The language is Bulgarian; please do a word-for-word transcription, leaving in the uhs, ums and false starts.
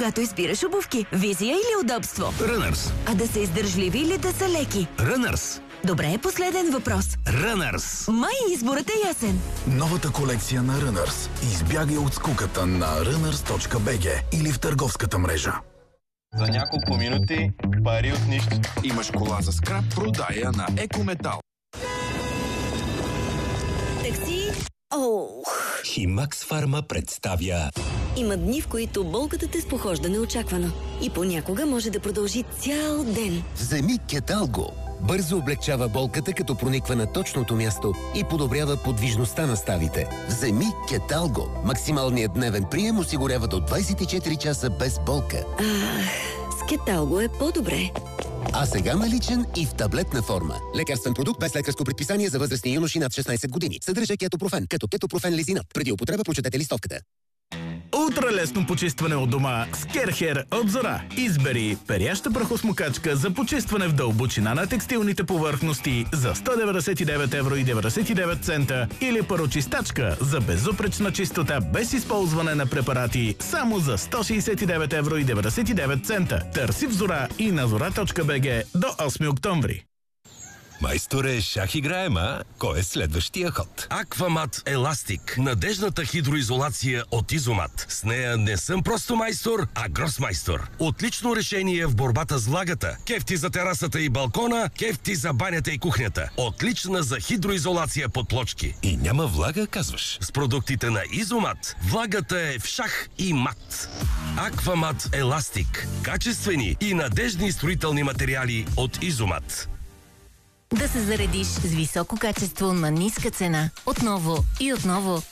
когато избираш обувки? Визия или удобство? Runners. А да са издържливи или да са леки? Runners. Добре, последен въпрос. Runners. Май изборът е ясен. Новата колекция на Runners. Избягай от скуката на runners точка би джи или в търговската мрежа. За няколко минути пари от нищо. Имаш кола за скрап, продая на Екометал. Такси. Ох. Химакс Фарма представя. Има дни, в които болката те спохожда неочаквано. И понякога може да продължи цял ден. Вземи Кеталго. Бързо облегчава болката, като прониква на точното място и подобрява подвижността на ставите. Вземи Кеталго. Максималният дневен прием осигурява до двайсет и четири часа без болка. Ах, с Кеталго е по-добре. А сега наличен и в таблетна форма. Лекарствен продукт без лекарско предписание за възрастни юноши над шестнайсет години. Съдържа кетопрофен, като кетопрофен лизинат. Преди употреба прочетете листовката. Ултралесно почистване от дома с Керхер от Зора. Избери перяща прахосмокачка за почистване в дълбочина на текстилните повърхности за сто деветдесет и девет евро и деветдесет и девет цента или парочистачка за безупречна чистота без използване на препарати само за сто шейсет и девет евро и деветдесет и девет цента. Търси в Зора и на зора точка би джи до осми октомври. Майсторе, шах играем, а? Кой е следващия ход? Аквамат Еластик. Надежната хидроизолация от Изомат. С нея не съм просто майстор, а гросмайстор. Отлично решение в борбата с влагата. Кефти за терасата и балкона, кефти за банята и кухнята. Отлична за хидроизолация под плочки. И няма влага, казваш? С продуктите на Изомат влагата е в шах и мат. Аквамат Еластик. Качествени и надежни строителни материали от Изомат. Да се заредиш с високо качество на ниска цена. Отново и отново.